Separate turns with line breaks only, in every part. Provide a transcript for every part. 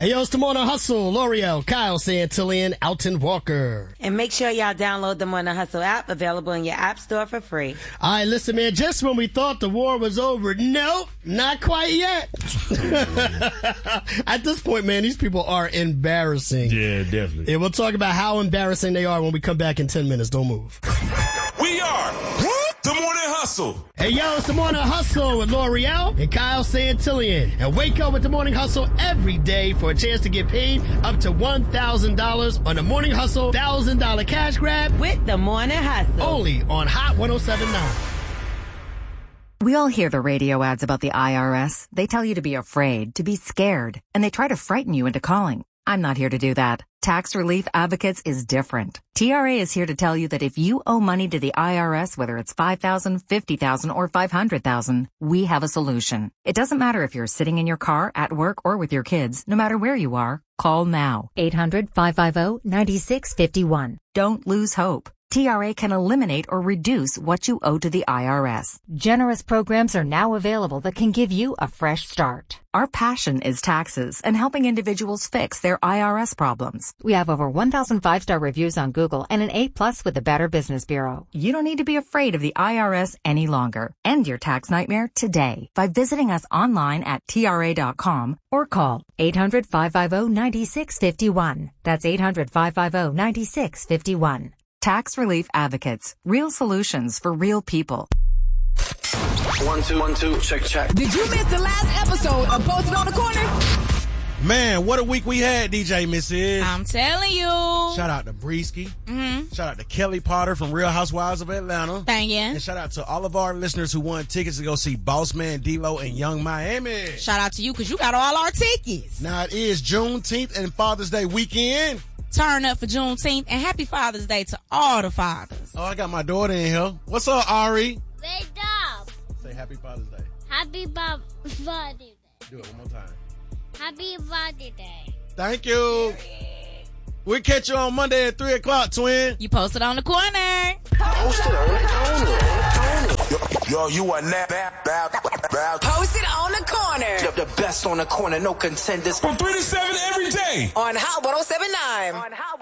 Hey, yo, it's the Morning Hustle. L'Oreal, Kyle Santillan, Alton Walker.
And make sure y'all download the Morning Hustle app, available in your app store for free.
All right, listen, man, just when we thought the war was over, nope, not quite yet. At this point, man, these people are embarrassing.
Yeah, definitely.
Yeah, we'll talk about how embarrassing they are when we come back in 10 minutes. Don't move.
We are the Morning Hustle.
Hey, yo, it's the Morning Hustle with L'Oreal and Kyle Santillan. And wake up with the Morning Hustle every day for a chance to get paid up to $1,000 on the Morning Hustle $1,000 cash grab
with the Morning Hustle.
Only on Hot 107.9.
We all hear the radio ads about the IRS. They tell you to be afraid, to be scared, and they try to frighten you into calling. I'm not here to do that. Tax Relief Advocates is different. TRA is here to tell you that if you owe money to the IRS, whether it's $5,000, $50,000, or $500,000, we have a solution. It doesn't matter if you're sitting in your car, at work, or with your kids. No matter where you are, call now. 800-550-9651. Don't lose hope. TRA can eliminate or reduce what you owe to the IRS.
Generous programs are now available that can give you a fresh start.
Our passion is taxes and helping individuals fix their IRS problems.
We have over 1,000 5-star reviews on Google and an A+ with the Better Business Bureau.
You don't need to be afraid of the IRS any longer. End your tax nightmare today by visiting us online at TRA.com or call 800-550-9651. That's 800-550-9651. Tax Relief Advocates. Real solutions for real people.
1, 2, 1, 2, check.
Did you miss the last episode of Posted on the Corner?
Man, what a week we had, DJ Mrs.
I'm telling you.
Shout out to Breesky. Mm-hmm. Shout out to Kelly Potter from Real Housewives of Atlanta.
Thank you.
And shout out to all of our listeners who won tickets to go see Boss Man, D-Lo, and Young Miami.
Shout out to you because you got all our tickets.
Now it is Juneteenth and Father's Day weekend.
Turn up for Juneteenth and happy Father's Day to all the fathers.
Oh, I got my daughter in here. What's up, Ari?
Great job.
Say happy Father's Day.
Happy Father's Day.
Do it one more time.
Happy Father's Day.
Thank you. We'll catch you on Monday at 3 o'clock, twin.
You posted on the corner.
Posted on the corner.
Yo, you are now
Posted on the corner.
The best on the corner, no contenders.
From 3 to 7 every day.
On Hot 107.9.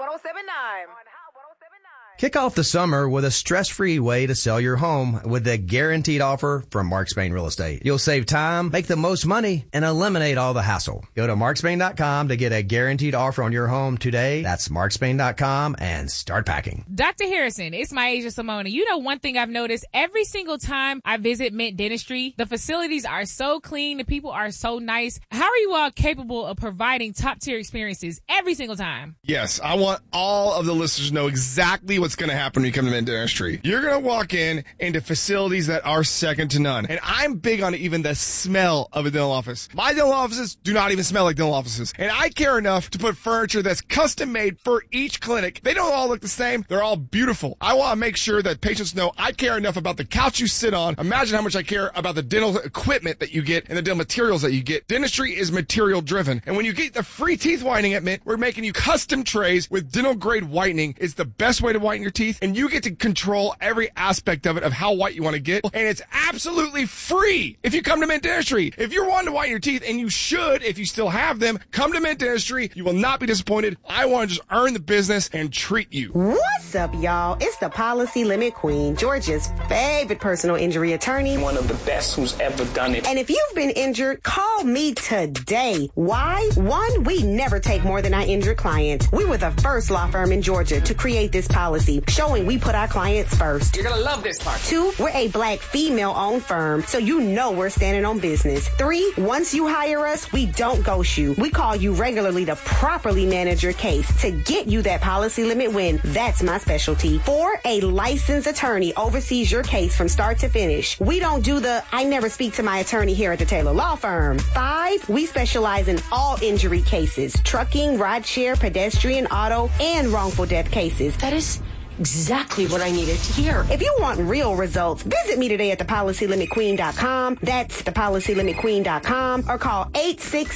Kick off the summer with a stress-free way to sell your home with the guaranteed offer from Mark Spain Real Estate. You'll save time, make the most money, and eliminate all the hassle. Go to markspain.com to get a guaranteed offer on your home today. That's markspain.com and start packing.
Dr. Harrison, it's my Asia Simone. You know, one thing I've noticed every single time I visit Mint Dentistry, the facilities are so clean. The people are so nice. How are you all capable of providing top-tier experiences every single time?
Yes, I want all of the listeners to know exactly what's going to happen when you come to Mint Dentistry. You're going to walk in into facilities that are second to none. And I'm big on even the smell of a dental office. My dental offices do not even smell like dental offices. And I care enough to put furniture that's custom made for each clinic. They don't all look the same. They're all beautiful. I want to make sure that patients know I care enough about the couch you sit on. Imagine how much I care about the dental equipment that you get and the dental materials that you get. Dentistry is material driven. And when you get the free teeth whitening at Mint, we're making you custom trays with dental grade whitening. It's the best way to whiten your teeth, and you get to control every aspect of it of how white you want to get, and it's absolutely free if you come to Mint Dentistry. If you're wanting to whiten your teeth, and you should if you still have them, come to Mint Dentistry. You will not be disappointed. I want to just earn the business and treat you.
What's up, y'all? It's the Policy Limit Queen, Georgia's favorite personal injury attorney.
One of the best who's ever done it.
And if you've been injured, call me today. Why? 1, we never take more than our injured clients. We were the first law firm in Georgia to create this policy, showing we put our clients first.
You're gonna love this part.
2, we're a black female-owned firm, so you know we're standing on business. 3, once you hire us, we don't ghost you. We call you regularly to properly manage your case to get you that policy limit win. That's my specialty. 4, a licensed attorney oversees your case from start to finish. We don't do the I never speak to my attorney here at the Taylor Law Firm. 5, we specialize in all injury cases, trucking, rideshare, pedestrian, auto, and wrongful death cases.
That is exactly what I needed to hear.
If you want real results, visit me today at thepolicylimitqueen.com. That's thepolicylimitqueen.com, or call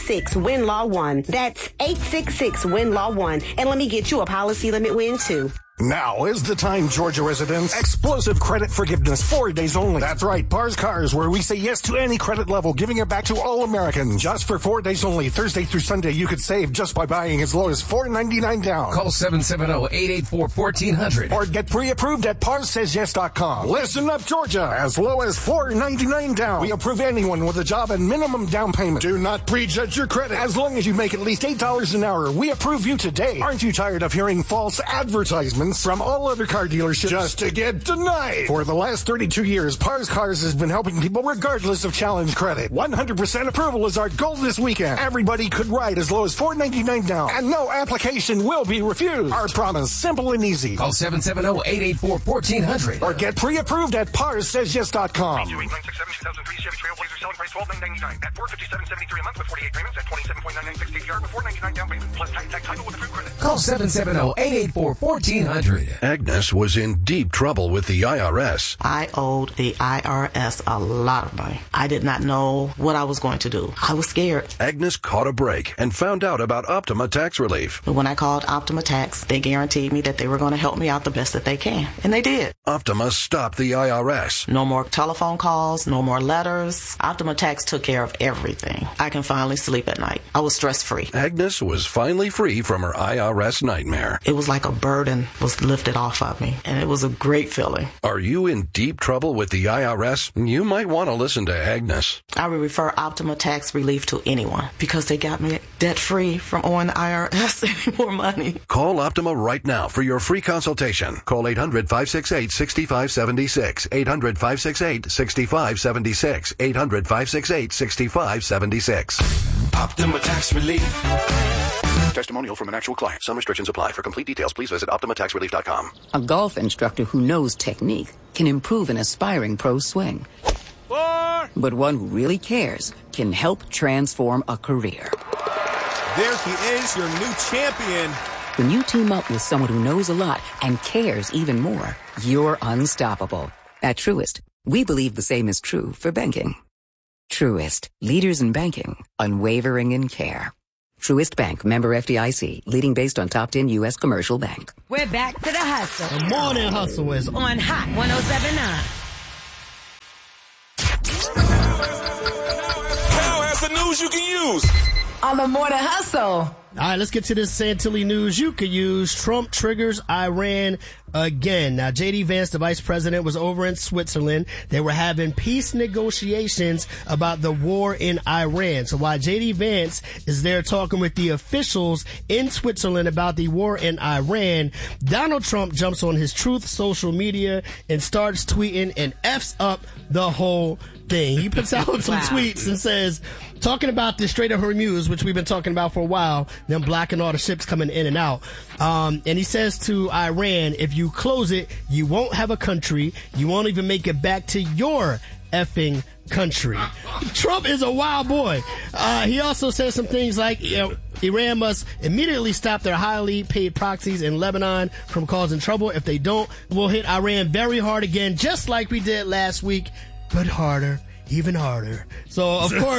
866-WIN-LAW-1. That's 866-WIN-LAW-1. And let me get you a policy limit win too.
Now is the time, Georgia residents. Explosive credit forgiveness, 4 days only. That's right, Pars Cars, where we say yes to any credit level, giving it back to all Americans. Just for 4 days only, Thursday through Sunday, you could save just by buying as low as $4.99 down.
Call 770-884-1400.
Or get pre-approved at ParsSaysYes.com. Listen up, Georgia. As low as $4.99 down. We approve anyone with a job and minimum down payment. Do not prejudge your credit. As long as you make at least $8 an hour, we approve you today. Aren't you tired of hearing false advertisements from all other car dealerships just to get denied? For the last 32 years, Pars Cars has been helping people regardless of challenge credit. 100% approval is our goal this weekend. Everybody could ride as low as $4.99 down, and no application will be refused. Our promise, simple and easy.
Call 770-884-1400.
Or get pre-approved at ParsSaysYes.com.
2003 Chevy Trailblazer selling price $12,999 at $457.73 a month with 48 payments at 27.996 APR with $499 down payment plus tax title with approved credit.
Call 770-884-1400.
Agnes was in deep trouble with the IRS.
I owed the IRS a lot of money. I did not know what I was going to do. I was scared.
Agnes caught a break and found out about Optima Tax Relief.
But when I called Optima Tax, they guaranteed me that they were going to help me out the best that they can. And they did.
Optima stopped the IRS.
No more telephone calls, no more letters. Optima Tax took care of everything. I can finally sleep at night. I was stress-free.
Agnes was finally free from her IRS nightmare.
It was like a burden was lifted off of me, and it was a great feeling.
Are you in deep trouble with the IRS? You might want to listen to Agnes.
I would refer Optima Tax Relief to anyone because they got me debt-free from owing the IRS any more money.
Call Optima right now for your free consultation. Call 800-568-6576. 800-568-6576. 800-568-6576.
Optima Tax Relief.
Testimonial from an actual client. Some restrictions apply. For complete details, please visit OptimaTaxRelief.com.
A golf instructor who knows technique can improve an aspiring pro's swing. But one who really cares can help transform a career.
There he is, your new champion.
When you team up with someone who knows a lot and cares even more, you're unstoppable. At Truist, we believe the same is true for banking. Truist, leaders in banking, unwavering in care. Truist Bank, member FDIC, leading based on top 10 U.S. commercial bank.
We're back to the hustle.
The morning hustle is
on Hot 107.9.
Cal has the news you can use
on the morning hustle.
All right, let's get to this Santilli news you could use. Trump triggers Iran again. Now, J.D. Vance, the vice president, was over in Switzerland. They were having peace negotiations about the war in Iran. So while J.D. Vance is there talking with the officials in Switzerland about the war in Iran, Donald Trump jumps on his Truth social media and starts tweeting and F's up the whole thing. He puts out some tweets and says, talking about the Strait of Hormuz, which we've been talking about for a while, them blocking all the ships coming in and out. And he says to Iran, if you close it, you won't have a country. You won't even make it back to your effing country. Trump is a wild boy. He also says some things like, Iran must immediately stop their highly paid proxies in Lebanon from causing trouble. If they don't, we'll hit Iran very hard again, just like we did last week, but harder. Even harder. So, of course,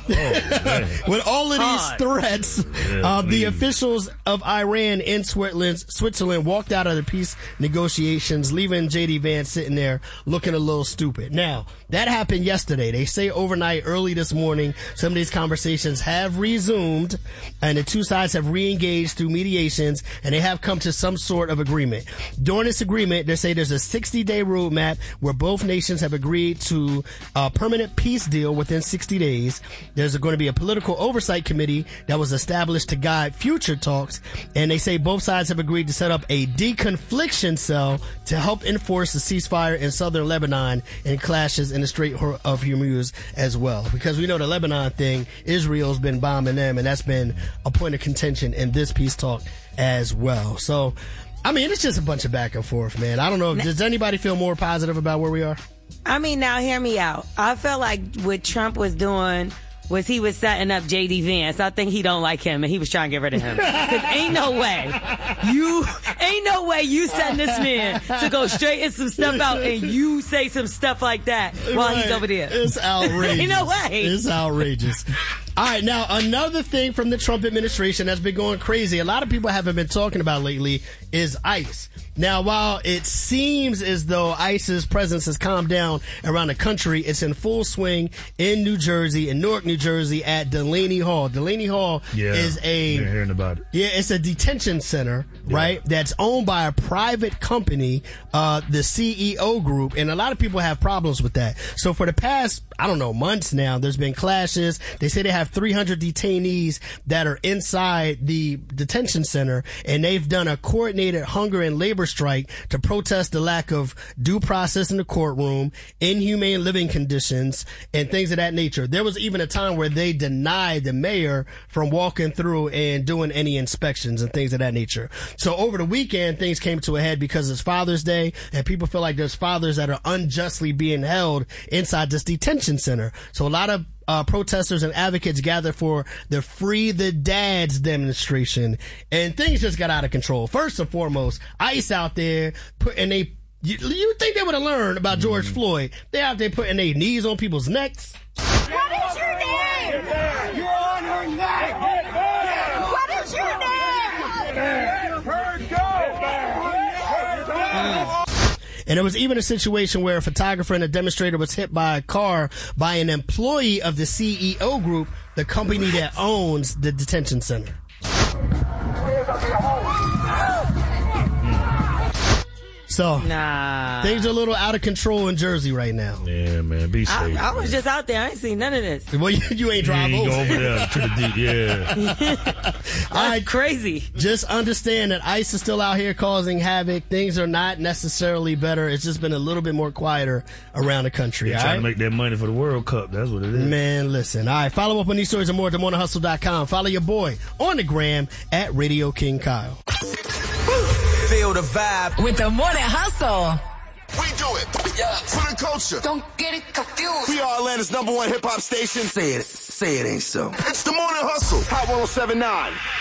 with all of these threats, the officials of Iran in Switzerland walked out of the peace negotiations, leaving J.D. Vance sitting there looking a little stupid. Now, that happened yesterday. They say overnight, early this morning, some of these conversations have resumed, and the two sides have re-engaged through mediations, and they have come to some sort of agreement. During this agreement, they say there's a 60-day roadmap where both nations have agreed to permanent peace deal within 60 days. There's going to be a political oversight committee that was established to guide future talks, and they say both sides have agreed to set up a deconfliction cell to help enforce the ceasefire in southern Lebanon and clashes in the Strait of Hormuz as well. Because we know the Lebanon thing, Israel's been bombing them, and that's been a point of contention in this peace talk as well. So, I mean, it's just a bunch of back and forth, man. I don't know. Does anybody feel more positive about where we are?
I mean, now hear me out. I felt like what Trump was doing was he was setting up J.D. Vance. I think he don't like him, and he was trying to get rid of him. Because ain't no way you send this man to go straighten some stuff out and you say some stuff like that while he's over there.
It's outrageous.
Ain't no way.
It's outrageous. All right, now another thing from the Trump administration that's been going crazy, a lot of people haven't been talking about lately, is ICE. Now, while it seems as though ICE's presence has calmed down around the country, it's in full swing in New Jersey, in Newark, New Jersey, at Delaney Hall. Delaney Hall is
been hearing about it.
Yeah, it's a detention center, right? That's owned by a private company, the CEO Group, and a lot of people have problems with that. So for the past, months now, there's been clashes. They say they have 300 detainees that are inside the detention center, and they've done a coordinated hunger and labor strike to protest the lack of due process in the courtroom, inhumane living conditions, and things of that nature. There was even a time where they denied the mayor from walking through and doing any inspections and things of that nature. So over the weekend, things came to a head because it's Father's Day, and people feel like there's fathers that are unjustly being held inside this detention center. So a lot of protesters and advocates gathered for the Free the Dads demonstration, and things just got out of control. First and foremost, ICE out there you think they would have learned about George Floyd? They're out there putting their knees on people's necks.
What is your name? You're on her neck. What is your name?
And there was even a situation where a photographer and a demonstrator was hit by a car by an employee of the CEO Group, the company that owns the detention center. So, things are a little out of control in Jersey right now.
Yeah, man, be safe.
I was just out there. I ain't seen none of this.
Well, you ain't drive over.
Go over there to the deep,
That's crazy.
Just understand that ICE is still out here causing havoc. Things are not necessarily better. It's just been a little bit more quieter around the country.
They're trying to make that money for the World Cup. That's what it is.
Man, listen. All right, follow up on these stories and more at TheMorningHustle.com. Follow your boy on the gram at Radio King Kyle.
Feel the vibe
with The Morning Hustle.
We do it for the culture.
Don't get it confused.
We are Atlanta's #1 hip hop station. Say it ain't so. It's The Morning Hustle. Hot 107.9.